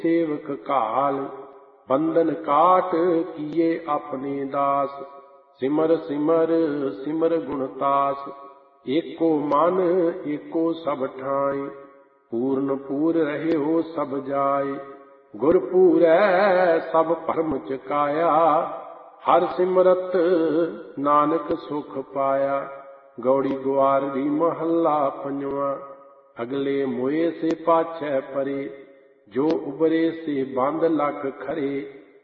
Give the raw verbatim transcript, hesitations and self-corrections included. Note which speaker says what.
Speaker 1: सेवक काल, बंधन काट किए अपने दास। सिमर सिमर सिमर गुणतास, एको मन एको सब ठाई। पूर्ण पूर रहे हो सब जाय, गुर पूरै सब भरम चकाया। हर सिमरत नानक सुख पाया। गौड़ी ग्वारडी महला पंजवा। अगले मोए से पाछै परे, जो उबरे से बंद लख खरे।